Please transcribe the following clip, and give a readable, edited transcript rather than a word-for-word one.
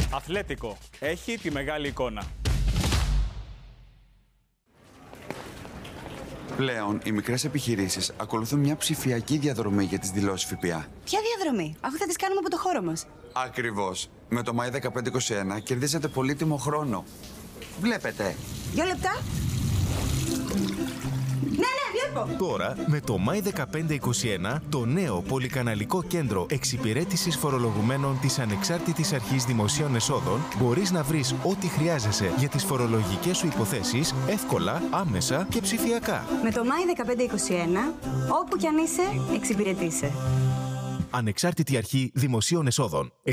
Αθλέτικο. Έχει τη μεγάλη εικόνα. Πλέον, οι μικρές επιχειρήσεις ακολουθούν μια ψηφιακή διαδρομή για τις δηλώσεις ΦΠΑ. Ποια διαδρομή, αφού θα τις κάνουμε από το χώρο μας? Ακριβώς. Με το Μάη 1521 κερδίζετε πολύτιμο χρόνο. Βλέπετε. 2 λεπτά. Ναι, βλέπω. Τώρα, με το Μάη 1521, το νέο πολυκαναλικό κέντρο εξυπηρέτησης φορολογουμένων της Ανεξάρτητης Αρχής Δημοσίων Εσόδων, μπορείς να βρεις ό,τι χρειάζεσαι για τις φορολογικές σου υποθέσεις εύκολα, άμεσα και ψηφιακά. Με το Μάη 1521, όπου κι αν είσαι, εξυπηρετείσαι. Ανεξάρτητη Αρχή Δημοσίων Εσόδων.